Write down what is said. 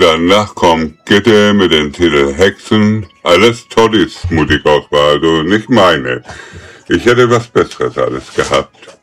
danach kommt Gitte mit dem Titel Hexen. Alles Toddys Musikauswahl, also nicht meine. Ich hätte was Besseres alles gehabt.